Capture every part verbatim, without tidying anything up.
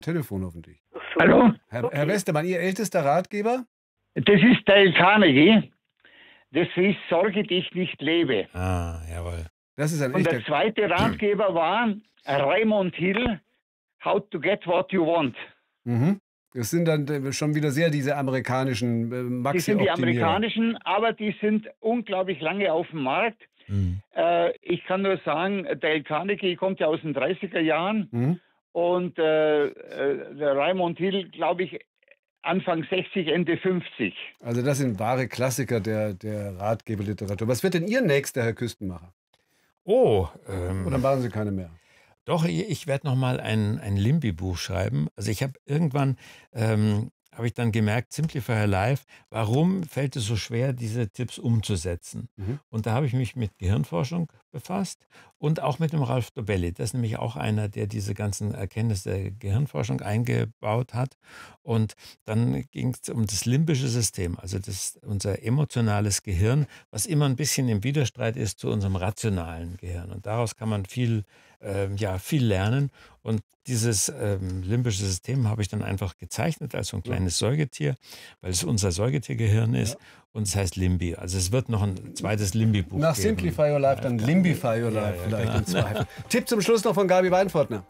Telefon hoffentlich. Ach so. Hallo? Herr, Okay. Herr Westermann, Ihr ältester Ratgeber? Das ist Dale Carnegie. Das ist Sorge dich nicht lebe. Ah, jawohl. Das ist ein Und echter... der zweite Ratgeber war Raymond Hill, How to get what you want. Mhm. Das sind dann äh, schon wieder sehr diese amerikanischen äh, maxi Die sind die amerikanischen, aber die sind unglaublich lange auf dem Markt. Mhm. Äh, ich kann nur sagen, Dale Carnegie kommt ja aus den dreißiger Jahren Mhm. und äh, äh, der Raymond Hill, glaube ich, Anfang sechzig, Ende fünfzig. Also das sind wahre Klassiker der, der Ratgeberliteratur. Was wird denn Ihr nächster, Herr Küstenmacher? Oh, Oder ähm, machen Sie keine mehr? doch, ich, ich werde noch mal ein, ein Limbi-Buch schreiben. Also ich habe irgendwann, ähm, habe ich dann gemerkt, Simplify Your Life, warum fällt es so schwer, diese Tipps umzusetzen? Mhm. Und da habe ich mich mit Gehirnforschung befasst und auch mit dem Ralph Dobelli. Das ist nämlich auch einer, der diese ganzen Erkenntnisse der Gehirnforschung eingebaut hat. Und dann ging es um das limbische System, also das, unser emotionales Gehirn, was immer ein bisschen im Widerstreit ist zu unserem rationalen Gehirn. Und daraus kann man viel, ähm, ja, viel lernen. Und dieses ähm, limbische System habe ich dann einfach gezeichnet als so ein kleines Säugetier, weil es unser Säugetiergehirn ist. Ja. Und es heißt Limbi. Also es wird noch ein zweites Limbi-Buch Nach geben. Simplify Your Life, dann Limbify Your Ja, Life ja, vielleicht genau. im Zweifel. Tipp zum Schluss noch von Gabi Weinfortner.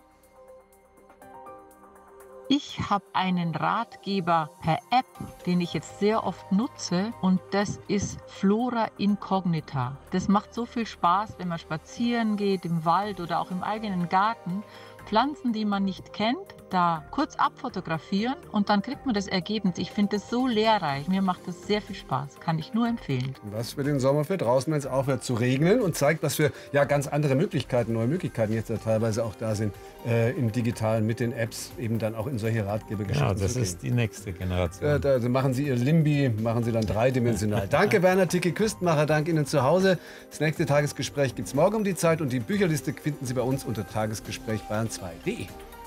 Ich habe einen Ratgeber per App, den ich jetzt sehr oft nutze, und das ist Flora Incognita. Das macht so viel Spaß, wenn man spazieren geht, im Wald oder auch im eigenen Garten. Pflanzen, die man nicht kennt, da kurz abfotografieren und dann kriegt man das Ergebnis. Ich finde das so lehrreich. Mir macht das sehr viel Spaß. Kann ich nur empfehlen. Was für den Sommer für draußen, wenn es aufhört zu regnen und zeigt, was für ja, ganz andere Möglichkeiten, neue Möglichkeiten jetzt ja teilweise auch da sind, äh, im Digitalen mit den Apps eben dann auch in solche Ratgebergeschichten Genau, das zu gehen. ist die nächste Generation. Äh, da machen Sie Ihr Limbi, machen Sie dann dreidimensional. Danke, Werner Ticke, Küstenmacher, dank Ihnen zu Hause. Das nächste Tagesgespräch gibt es morgen um die Zeit und die Bücherliste finden Sie bei uns unter tagesgespräch bayern zwei punkt de.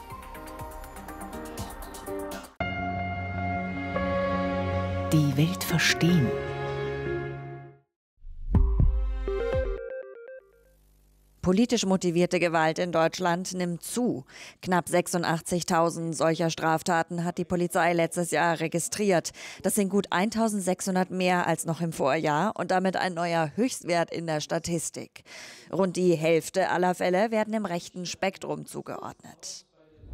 Die Welt verstehen. Politisch motivierte Gewalt in Deutschland nimmt zu. Knapp sechsundachtzigtausend solcher Straftaten hat die Polizei letztes Jahr registriert. Das sind gut eintausendsechshundert mehr als noch im Vorjahr und damit ein neuer Höchstwert in der Statistik. Rund die Hälfte aller Fälle werden im rechten Spektrum zugeordnet.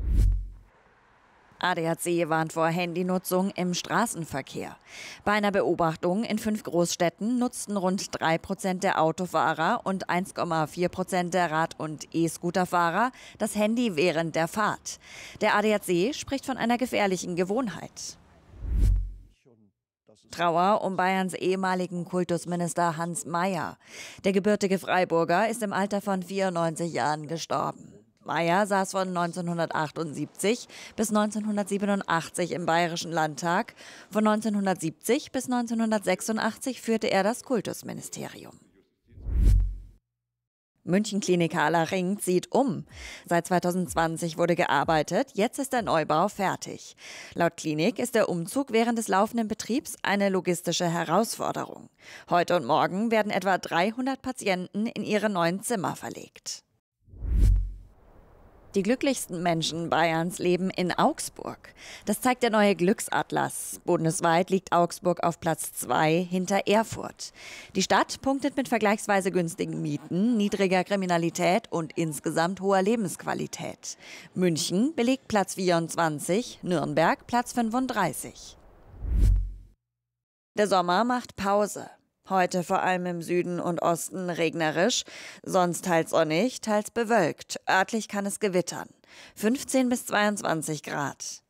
A D A C warnt vor Handynutzung im Straßenverkehr. Bei einer Beobachtung in fünf Großstädten nutzten rund drei Prozent der Autofahrer und eins Komma vier Prozent der Rad- und E-Scooterfahrer das Handy während der Fahrt. Der A D A C spricht von einer gefährlichen Gewohnheit. Trauer um Bayerns ehemaligen Kultusminister Hans Mayer. Der gebürtige Freiburger ist im Alter von vierundneunzig Jahren gestorben. Mayer saß von neunzehnhundertachtundsiebzig bis neunzehnhundertsiebenundachtzig im Bayerischen Landtag. Von neunzehnhundertsiebzig bis neunzehnhundertsechsundachtzig führte er das Kultusministerium. München Klinik Harlaching zieht um. Seit zweitausendzwanzig wurde gearbeitet, jetzt ist der Neubau fertig. Laut Klinik ist der Umzug während des laufenden Betriebs eine logistische Herausforderung. Heute und morgen werden etwa dreihundert Patienten in ihre neuen Zimmer verlegt. Die glücklichsten Menschen Bayerns leben in Augsburg. Das zeigt der neue Glücksatlas. Bundesweit liegt Augsburg auf Platz zwei hinter Erfurt. Die Stadt punktet mit vergleichsweise günstigen Mieten, niedriger Kriminalität und insgesamt hoher Lebensqualität. München belegt Platz vierundzwanzig, Nürnberg Platz fünfunddreißig. Der Sommer macht Pause. Heute vor allem im Süden und Osten regnerisch, sonst teils sonnig, teils bewölkt. Örtlich kann es gewittern. fünfzehn bis zweiundzwanzig Grad.